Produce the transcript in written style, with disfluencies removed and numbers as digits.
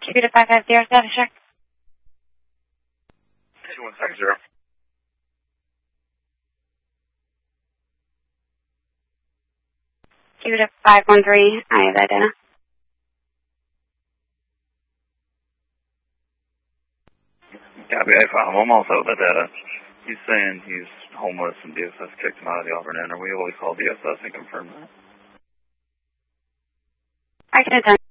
2 to 550 status check. 2160. 2 to 513, I have that data. Copy, I'm also with the data. He's saying he's homeless and DSS kicked him out of the Auburn Inn. Are we able to call DSS and confirm that? I can attend.